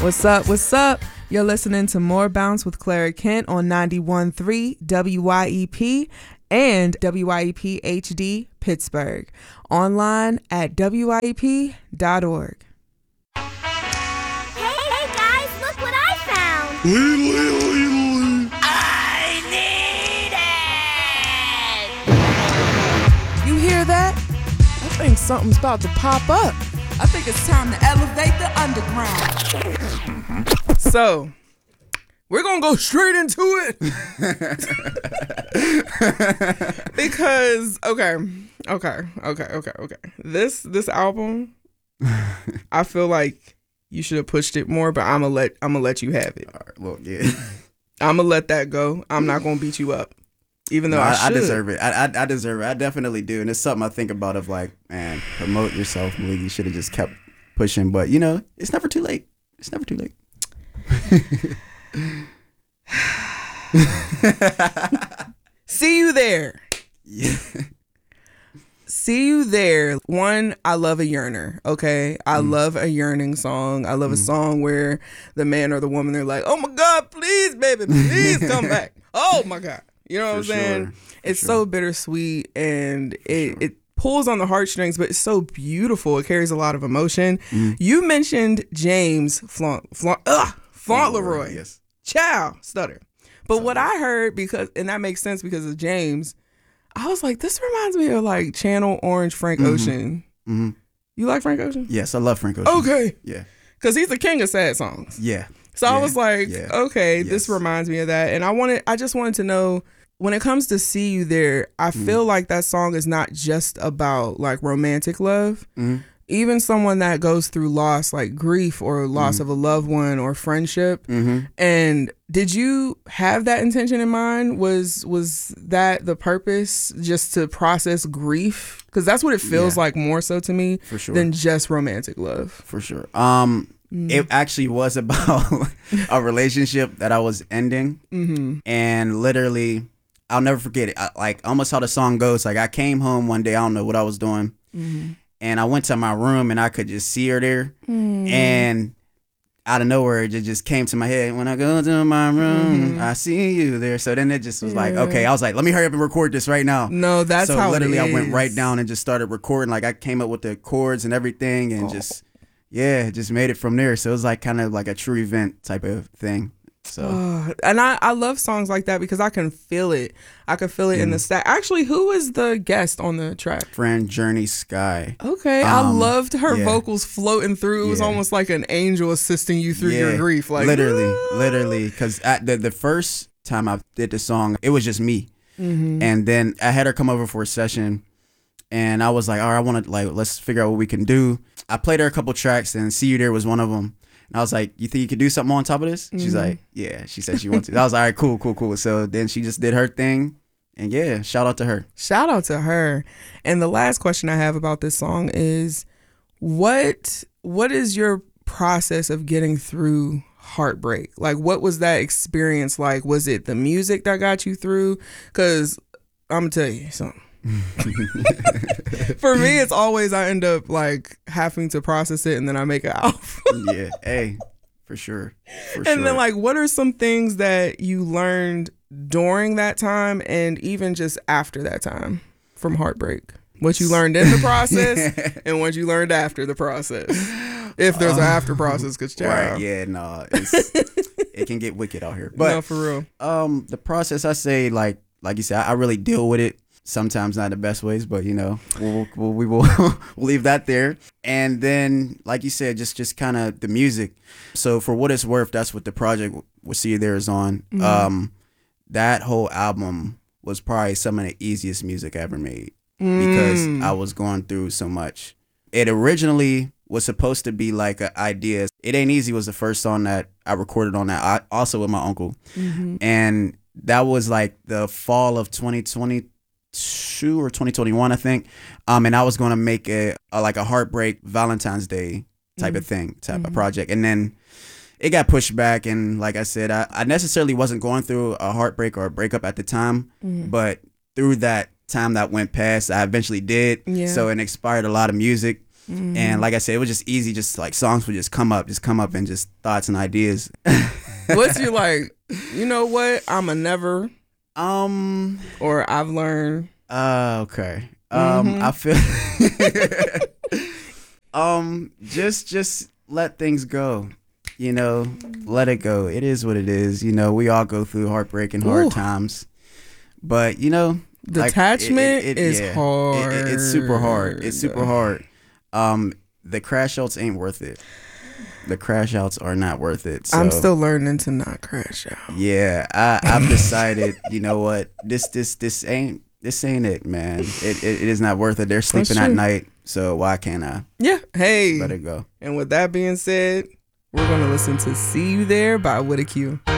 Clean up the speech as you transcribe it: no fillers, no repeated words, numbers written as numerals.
What's up? What's up? You're listening to More Bounce with Clara Kent on 91.3 WYEP and WYEP HD Pittsburgh. Online at WYEP.org. Hey guys, look what I found! I need it! You hear that? I think something's about to pop up. I think it's time to elevate the underground. So, we're going to go straight into it. Because, okay. This album, I feel like you should have pushed it more, but I'm gonna let you have it. All right, well, yeah. I'm going to let that go. I'm not going to beat you up. Even though I should. I deserve it. I deserve it. I definitely do. And it's something I think about of like, man, promote yourself. Maybe you should have just kept pushing. But, you know, it's never too late. It's never too late. See you there. Yeah. See you there. One, I love a yearner, okay? I love a yearning song. I love a song where the man or the woman, they're like, oh my God, please, baby, please come back. Oh my God. You know what I'm saying? It's so bittersweet and it pulls on the heartstrings, but it's so beautiful. It carries a lot of emotion. You mentioned James Fauntleroy. Yes. Ciao, stutter. But what I heard, and that makes sense because of James, I was like, this reminds me of like Channel Orange Frank Ocean. Mm-hmm. You like Frank Ocean? Yes, I love Frank Ocean. Okay. Yeah. Because he's the king of sad songs. Yeah. So I was like, okay, this Yes. reminds me of that. And I just wanted to know, when it comes to See You There, I feel like that song is not just about like romantic love. Even someone that goes through loss, like grief or loss of a loved one or friendship. And did you have that intention in mind? Was that the purpose, just to process grief? Because that's what it feels like more so to me than just romantic love. For sure. It actually was about a relationship that I was ending. And literally, I'll never forget it. Like almost how the song goes. Like I came home one day, I don't know what I was doing. And I went to my room and I could just see her there. And out of nowhere, it just came to my head. When I go to my room, I see you there. So then it just was like, okay, I was like, let me hurry up and record this right now. No, that's so how literally it is. I went right down and just started recording. Like I came up with the chords and everything and just made it from there. So it was like kind of like a true event type of thing. So and I love songs like that because I can feel it. I can feel it in the stack. Actually, who is the guest on the track? Friend Journey Sky. Okay, I loved her vocals floating through. It was almost like an angel assisting you through your grief. Like literally, because at the first time I did the song, it was just me, and then I had her come over for a session, and I was like, all right, I want to let's figure out what we can do. I played her a couple tracks, and See You There was one of them. And I was like, you think you could do something on top of this? She's like, yeah. She said she wants to. I was like, all right, cool. So then she just did her thing. And yeah, shout out to her. Shout out to her. And the last question I have about this song is, what is your process of getting through heartbreak? Like, what was that experience like? Was it the music that got you through? Because I'm going to tell you something. For me, it's always I end up like having to process it and then I make it out. Yeah, hey, for sure. And then like, what are some things that you learned during that time and even just after that time from heartbreak? What you learned in the process and what you learned after the process. If there's an after process, because right, yeah, no, it can get wicked out here. But no, for real. The process, I say, like you said, I really deal with it. Sometimes not the best ways, but you know, we will we'll leave that there. And then, like you said, just kind of the music. So for what it's worth, that's what the project with See You There is on. That whole album was probably some of the easiest music I ever made because I was going through so much. It originally was supposed to be like an idea. It Ain't Easy was the first song that I recorded on that, also with my uncle. And that was like the fall of 2022 or 2021, I think. And I was going to make a heartbreak Valentine's Day type of thing, type of project. And then it got pushed back. And like I said, I necessarily wasn't going through a heartbreak or a breakup at the time, but through that time that went past, I eventually did. So it inspired a lot of music. And like I said, it was just easy. Just like songs would just come up and just thoughts and ideas. What's your like? You know what? I'm a never. Or I've learned. Okay. I feel. Just let things go. You know, let it go. It is what it is. You know, we all go through heartbreak and hard times. But you know, detachment is hard. It's super hard. It's super hard. The crash outs ain't worth it. The crash outs are not worth it. So, I'm still learning to not crash out. Yeah, I've decided. You know what? This ain't it, man. It is not worth it. They're sleeping at night, so why can't I? Yeah. Hey. Let it go. And with that being said, we're gonna listen to "See You There" by Witty Q.